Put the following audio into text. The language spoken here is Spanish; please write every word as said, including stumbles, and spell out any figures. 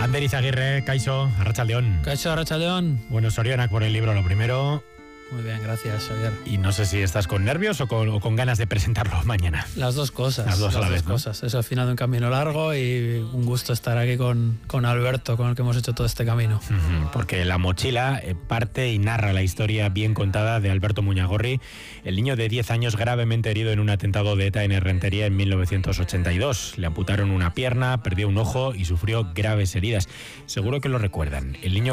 Ander Izaguirre, Kaixo, Arratsaldeon. Kaixo, Arratsaldeon. Bueno, Sorionak por el libro, lo primero. Muy bien, gracias, Javier. Y no sé si estás con nervios o con, o con ganas de presentarlo mañana. Las dos cosas. Las dos a la las vez, dos ¿no? cosas. Es el final de un camino largo y un gusto estar aquí con, con Alberto, con el que hemos hecho todo este camino. Uh-huh, porque La mochila eh, parte y narra la historia bien contada de Alberto Muñagorri, el niño de diez años gravemente herido en un atentado de ETA en Errentería en mil novecientos ochenta y dos. Le amputaron una pierna, perdió un ojo y sufrió graves heridas. Seguro que lo recuerdan. El niño